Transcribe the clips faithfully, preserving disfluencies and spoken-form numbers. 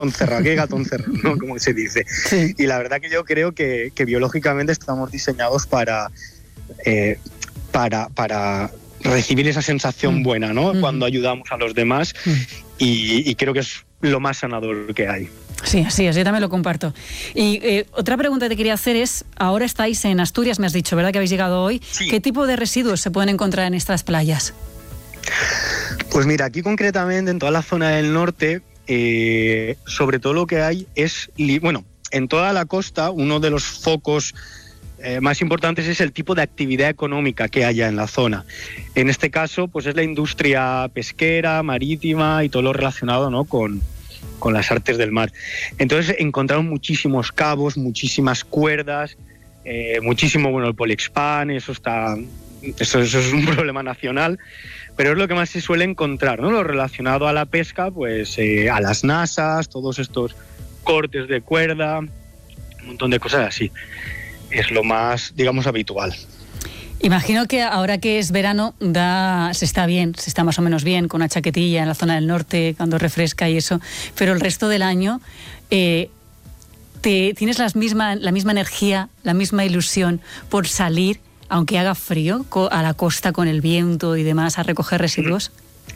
encerrado, qué gato encerrado, ¿no? Como se dice. Sí. Y la verdad que yo creo que, que biológicamente estamos diseñados para, eh, para, para recibir esa sensación Mm. buena, ¿no? Mm. Cuando ayudamos a los demás Mm. y, y creo que es lo más sanador que hay. Sí, así es, yo también lo comparto. Y eh, otra pregunta que te quería hacer es, ahora estáis en Asturias, me has dicho, ¿verdad? Que habéis llegado hoy. Sí. ¿Qué tipo de residuos se pueden encontrar en estas playas? Pues mira, aquí concretamente en toda la zona del norte, eh, sobre todo lo que hay es, li- bueno, en toda la costa uno de los focos eh, más importantes es el tipo de actividad económica que haya en la zona. En este caso, pues es la industria pesquera, marítima y todo lo relacionado, ¿no? con, con las artes del mar. Entonces encontramos muchísimos cabos, muchísimas cuerdas, eh, muchísimo, bueno, el poliexpan, eso está, eso, eso es un problema nacional. Pero es lo que más se suele encontrar, ¿no? Lo relacionado a la pesca, pues eh, a las nasas, todos estos cortes de cuerda, un montón de cosas así. Es lo más, digamos, habitual. Imagino que ahora que es verano da, se está bien, se está más o menos bien, con una chaquetilla en la zona del norte, cuando refresca y eso, pero el resto del año eh, te, tienes las misma, la misma energía, la misma ilusión por salir, aunque haga frío, a la costa con el viento y demás, a recoger residuos.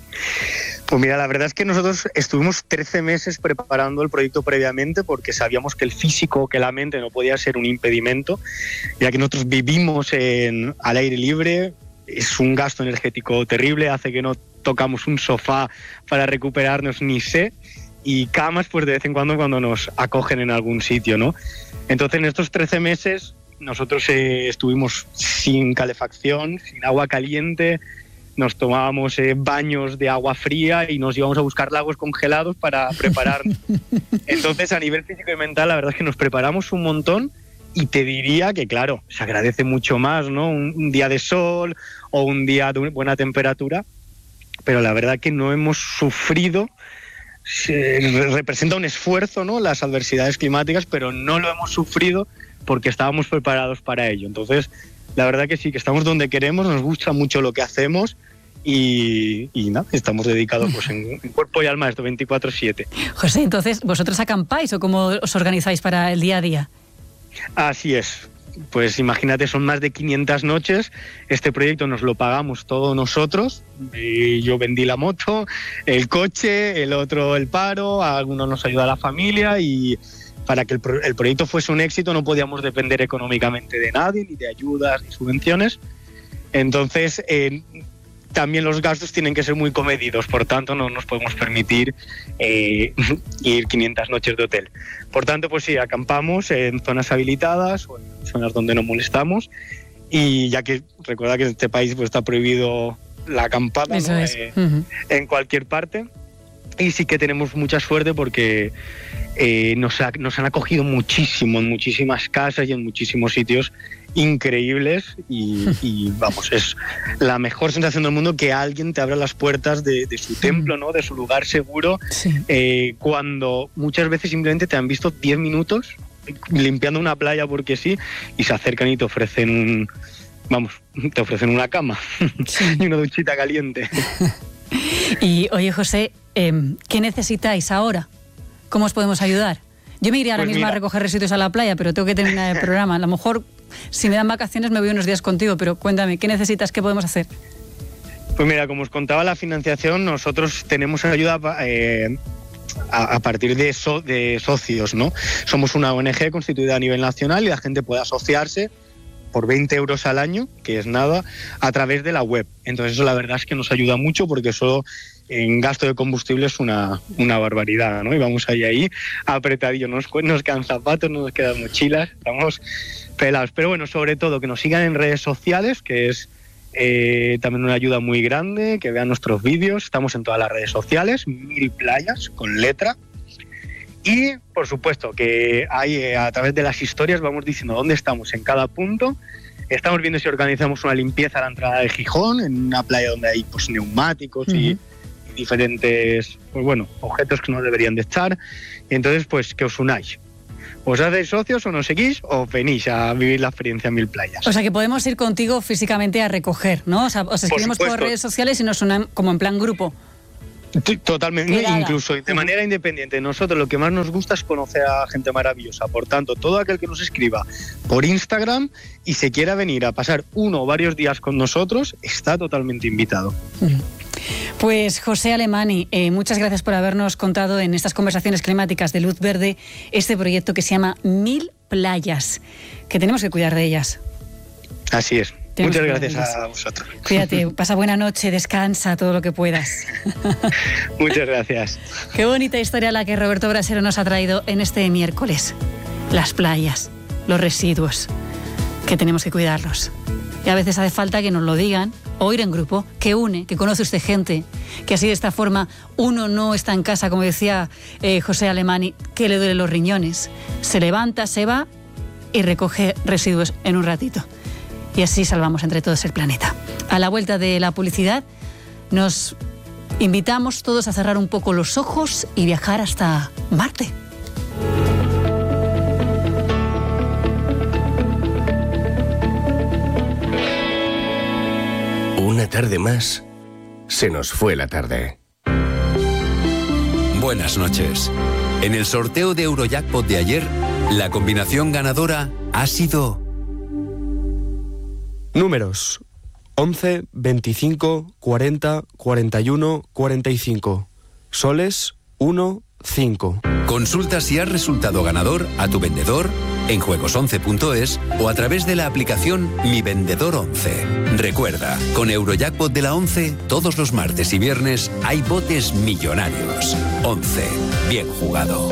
Pues mira, la verdad es que nosotros estuvimos trece meses preparando el proyecto previamente porque sabíamos que el físico, que la mente no podía ser un impedimento, ya que nosotros vivimos en, al aire libre, es un gasto energético terrible, hace que no tocamos un sofá para recuperarnos ni sé, y camas pues de vez en cuando cuando nos acogen en algún sitio, ¿no? Entonces en estos trece meses nosotros eh, estuvimos sin calefacción, sin agua caliente, nos tomábamos eh, baños de agua fría y nos íbamos a buscar lagos congelados para prepararnos. Entonces, a nivel físico y mental, la verdad es que nos preparamos un montón y te diría que, claro, se agradece mucho más, ¿no? Un, un día de sol o un día de buena temperatura, pero la verdad que no hemos sufrido. Se, representa un esfuerzo, ¿no? Las adversidades climáticas, pero no lo hemos sufrido porque estábamos preparados para ello. Entonces, la verdad que sí, que estamos donde queremos, nos gusta mucho lo que hacemos y, y nada, estamos dedicados pues, en, en cuerpo y alma a esto veinticuatro siete. José, entonces, ¿vosotros acampáis o cómo os organizáis para el día a día? Así es. Pues imagínate, son más de quinientas noches. Este proyecto nos lo pagamos todos nosotros. Y yo vendí la moto, el coche, el otro el paro, a algunos nos ayuda la familia y para que el, pro- el proyecto fuese un éxito no podíamos depender económicamente de nadie, ni de ayudas, ni subvenciones. Entonces, eh, también los gastos tienen que ser muy comedidos, por tanto no nos podemos permitir eh, ir quinientas noches de hotel. Por tanto, pues sí, acampamos en zonas habilitadas o en zonas donde no molestamos y ya que recuerda que en este país pues, está prohibido la acampada, Eso ¿no? es. eh, Uh-huh. en cualquier parte. Y sí que tenemos mucha suerte porque eh, nos, ha, nos han acogido muchísimo en muchísimas casas y en muchísimos sitios increíbles y, y vamos, es la mejor sensación del mundo que alguien te abra las puertas de, de su templo, ¿no? De su lugar seguro, Sí. eh, cuando muchas veces simplemente te han visto diez minutos limpiando una playa porque sí y se acercan y te ofrecen un, vamos, te ofrecen una cama Sí. y una duchita caliente. Y oye, José, eh, ¿qué necesitáis ahora? ¿Cómo os podemos ayudar? Yo me iré ahora Pues mismo mira. a recoger residuos a la playa, pero tengo que terminar el programa. A lo mejor, si me dan vacaciones, me voy unos días contigo, pero cuéntame, ¿qué necesitas? ¿Qué podemos hacer? Pues mira, como os contaba, la financiación, nosotros tenemos ayuda eh, a, a partir de, so, de socios, ¿no? Somos una O N G constituida a nivel nacional y la gente puede asociarse por veinte euros al año, que es nada, a través de la web. Entonces eso la verdad es que nos ayuda mucho porque solo en gasto de combustible es una, una barbaridad, ¿no? Y vamos ahí, ahí apretadillo, no nos, nos quedan zapatos, no nos quedan mochilas, estamos pelados. Pero bueno, sobre todo que nos sigan en redes sociales, que es eh, también una ayuda muy grande, que vean nuestros vídeos, estamos en todas las redes sociales, Mil Playas, con letra. Y, por supuesto, que hay, eh, a través de las historias vamos diciendo dónde estamos en cada punto. Estamos viendo si organizamos una limpieza a la entrada de Gijón, en una playa donde hay pues, neumáticos uh-huh. y, y diferentes pues, bueno, objetos que no deberían de estar. Y entonces, pues, que os unáis. Os hacéis socios o nos seguís o venís a vivir la experiencia en Mil Playas. O sea, que podemos ir contigo físicamente a recoger, ¿no? O sea, os escribimos por, por redes sociales y nos unan como en plan grupo. Totalmente, Quedada. incluso de manera independiente. Nosotros lo que más nos gusta es conocer a gente maravillosa. Por tanto, todo aquel que nos escriba por Instagram y se quiera venir a pasar uno o varios días con nosotros, está totalmente invitado. Pues José Alemany, eh, muchas gracias por habernos contado en estas conversaciones climáticas de Luz Verde este proyecto que se llama Mil Playas, que tenemos que cuidar de ellas. Así es. Tenemos Muchas que gracias cuidar de a ellas. vosotros. Cuídate, pasa buena noche, descansa todo lo que puedas. Muchas gracias. Qué bonita historia la que Roberto Brasero nos ha traído en este miércoles. Las playas, los residuos, que tenemos que cuidarlos. Y a veces hace falta que nos lo digan, o ir en grupo, que une, que conoce usted gente, que así de esta forma uno no está en casa, como decía eh, José Alemany, que le duelen los riñones. Se levanta, se va y recoge residuos en un ratito. Y así salvamos entre todos el planeta. A la vuelta de la publicidad nos invitamos todos a cerrar un poco los ojos y viajar hasta Marte. Una tarde más, se nos fue la tarde. Buenas noches. En el sorteo de Eurojackpot de ayer, la combinación ganadora ha sido... Números: once, veinticinco, cuarenta, cuarenta y uno, cuarenta y cinco. Soles: uno, cinco. Consulta si has resultado ganador a tu vendedor en juegos once punto es o a través de la aplicación Mi Vendedor once. Recuerda, con Eurojackpot de la once, todos los martes y viernes hay botes millonarios. once. Bien jugado.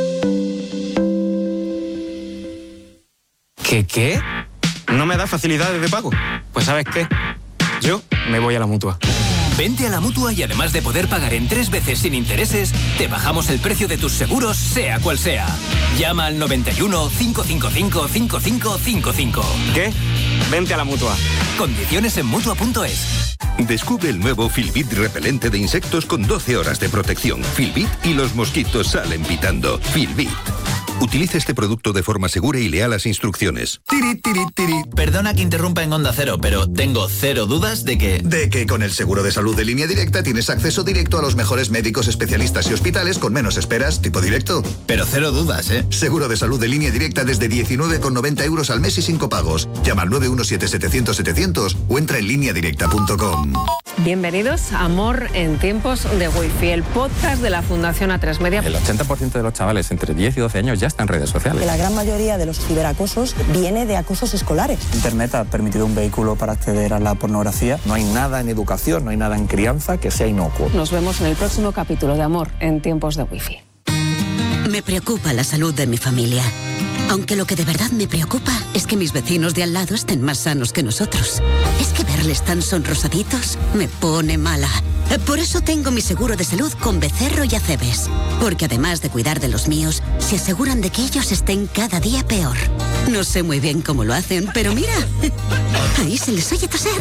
¿Qué qué? ¿No me da facilidades de pago? Pues ¿sabes qué? Yo me voy a la Mutua. Vente a la Mutua y además de poder pagar en tres veces sin intereses, te bajamos el precio de tus seguros, sea cual sea. Llama al noventa y uno, cinco cinco cinco, cinco cinco cinco cinco. ¿Qué? Vente a la Mutua. Condiciones en Mutua punto es. Descubre el nuevo Filbit repelente de insectos con doce horas de protección. Filbit y los mosquitos salen pitando. Filbit. Utilice este producto de forma segura y lea las instrucciones. Tiri, tiri, tiri. Perdona que interrumpa en Onda Cero, pero tengo cero dudas de que... De que con el seguro de salud de Línea Directa tienes acceso directo a los mejores médicos, especialistas y hospitales con menos esperas, tipo directo. Pero cero dudas, ¿eh? Seguro de salud de Línea Directa desde diecinueve con noventa euros al mes y sin copagos. Llama al nueve uno siete, setecientos, setecientos o entra en línea directa punto com. Bienvenidos a Amor en tiempos de Wi-Fi, el podcast de la Fundación A tres Media. El ochenta por ciento de los chavales entre diez y doce años ya están en redes sociales. Que la gran mayoría de los ciberacosos viene de acosos escolares. Internet ha permitido un vehículo para acceder a la pornografía. No hay nada en educación, no hay nada en crianza que sea inocuo. Nos vemos en el próximo capítulo de Amor en tiempos de Wi-Fi. Me preocupa la salud de mi familia. Aunque lo que de verdad me preocupa es que mis vecinos de al lado estén más sanos que nosotros. Es que verles tan sonrosaditos me pone mala. Por eso tengo mi seguro de salud con Becerro y Acebes. Porque además de cuidar de los míos, se aseguran de que ellos estén cada día peor. No sé muy bien cómo lo hacen, pero mira, ahí se les oye toser.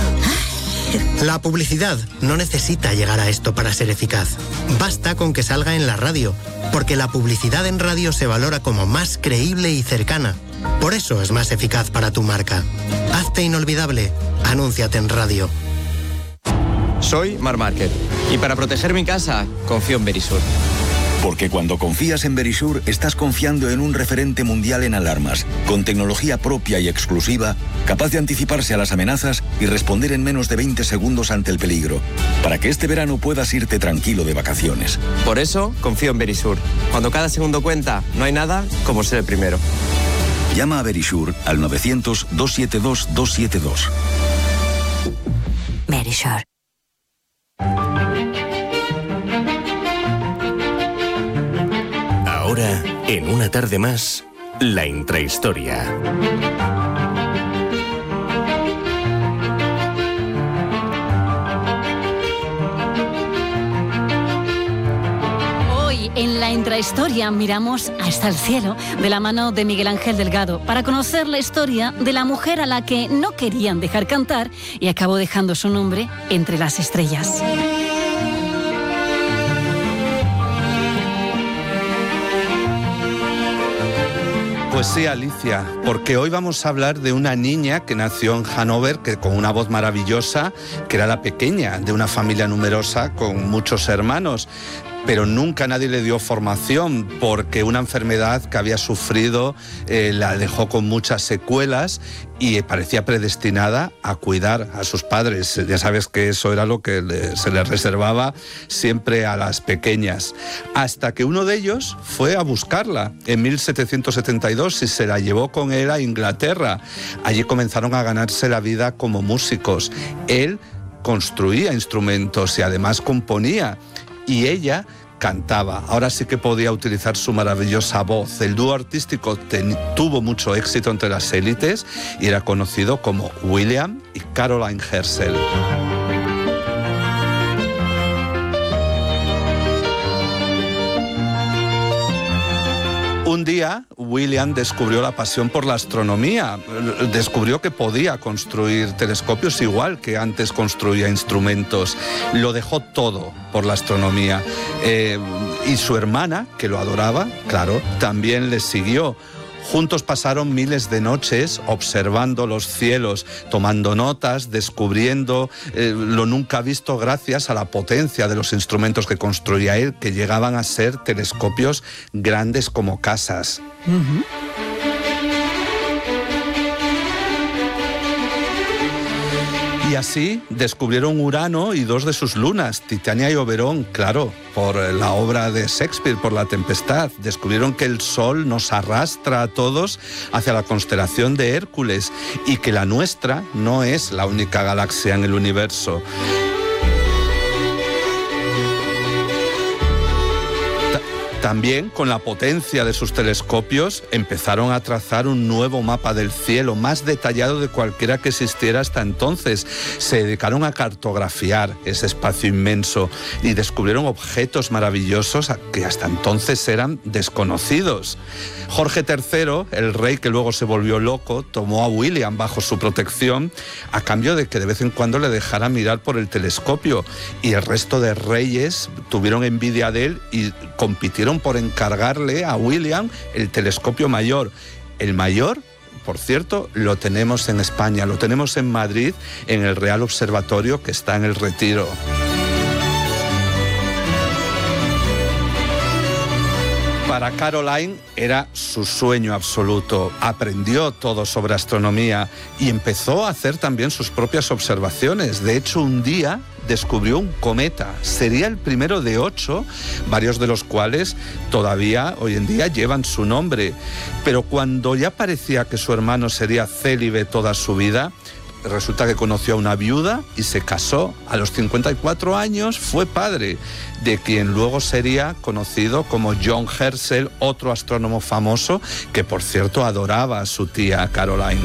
La publicidad no necesita llegar a esto para ser eficaz. Basta con que salga en la radio, porque la publicidad en radio se valora como más creíble y cercana. Por eso es más eficaz para tu marca. Hazte inolvidable. Anúnciate en radio. Soy Mar Márquez y para proteger mi casa confío en Verisur. Porque cuando confías en Verisur, estás confiando en un referente mundial en alarmas, con tecnología propia y exclusiva, capaz de anticiparse a las amenazas y responder en menos de veinte segundos ante el peligro, para que este verano puedas irte tranquilo de vacaciones. Por eso confío en Verisur. Cuando cada segundo cuenta, no hay nada como ser el primero. Llama a Verisur al novecientos, doscientos setenta y dos, doscientos setenta y dos. Verisur. Ahora, en una tarde más, la intrahistoria. Hoy en la intrahistoria miramos hasta el cielo de la mano de Miguel Ángel Delgado para conocer la historia de la mujer a la que no querían dejar cantar y acabó dejando su nombre entre las estrellas. Pues sí, Alicia, porque hoy vamos a hablar de una niña que nació en Hannover, que con una voz maravillosa, que era la pequeña de una familia numerosa con muchos hermanos. Pero nunca nadie le dio formación porque una enfermedad que había sufrido eh, la dejó con muchas secuelas y parecía predestinada a cuidar a sus padres. Ya sabes que eso era lo que le, se les reservaba siempre a las pequeñas. Hasta que uno de ellos fue a buscarla en mil setecientos setenta y dos y se la llevó con él a Inglaterra. Allí comenzaron a ganarse la vida como músicos. Él construía instrumentos y además componía. Y ella cantaba. Ahora sí que podía utilizar su maravillosa voz. El dúo artístico ten, tuvo mucho éxito entre las élites y era conocido como William y Caroline Herschel. Un día, William descubrió la pasión por la astronomía. Descubrió que podía construir telescopios igual que antes construía instrumentos. Lo dejó todo por la astronomía. Eh, y su hermana, que lo adoraba, claro, también le siguió. Juntos pasaron miles de noches observando los cielos, tomando notas, descubriendo eh, lo nunca visto gracias a la potencia de los instrumentos que construía él, que llegaban a ser telescopios grandes como casas. Uh-huh. Y así descubrieron Urano y dos de sus lunas, Titania y Oberón, claro, por la obra de Shakespeare, por La Tempestad. Descubrieron que el Sol nos arrastra a todos hacia la constelación de Hércules y que la nuestra no es la única galaxia en el universo. También, con la potencia de sus telescopios, empezaron a trazar un nuevo mapa del cielo, más detallado de cualquiera que existiera hasta entonces. Se dedicaron a cartografiar ese espacio inmenso y descubrieron objetos maravillosos que hasta entonces eran desconocidos. Jorge tercero, el rey que luego se volvió loco, tomó a William bajo su protección a cambio de que de vez en cuando le dejara mirar por el telescopio, y el resto de reyes tuvieron envidia de él y compitieron por encargarle a William el telescopio mayor. El mayor, por cierto, lo tenemos en España, lo tenemos en Madrid, en el Real Observatorio que está en el Retiro. Para Caroline era su sueño absoluto. Aprendió todo sobre astronomía y empezó a hacer también sus propias observaciones. De hecho, un día descubrió un cometa. Sería el primero de ocho, varios de los cuales todavía hoy en día llevan su nombre. Pero cuando ya parecía que su hermano sería célibe toda su vida, resulta que conoció a una viuda y se casó. A los cincuenta y cuatro años fue padre, de quien luego sería conocido como John Herschel, otro astrónomo famoso que, por cierto, adoraba a su tía Caroline.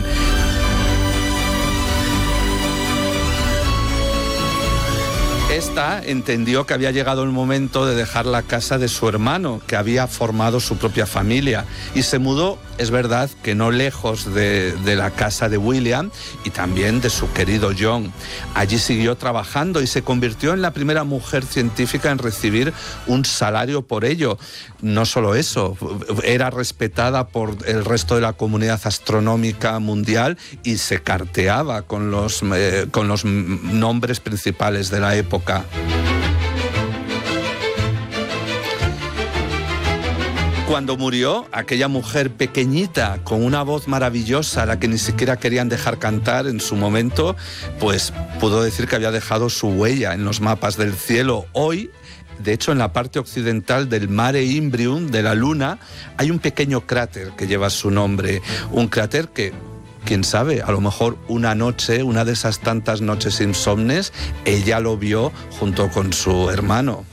Esta entendió que había llegado el momento de dejar la casa de su hermano, que había formado su propia familia, y se mudó, es verdad, que no lejos de, de la casa de William y también de su querido John. Allí siguió trabajando y se convirtió en la primera mujer científica en recibir un salario por ello. No solo eso, era respetada por el resto de la comunidad astronómica mundial y se carteaba con los, eh, con los nombres principales de la época. Cuando murió, aquella mujer pequeñita, con una voz maravillosa, a la que ni siquiera querían dejar cantar en su momento, pues pudo decir que había dejado su huella en los mapas del cielo. Hoy, de hecho, en la parte occidental del Mare Imbrium, de la Luna, hay un pequeño cráter que lleva su nombre. Un cráter que, quién sabe, a lo mejor una noche, una de esas tantas noches insomnes, ella lo vio junto con su hermano.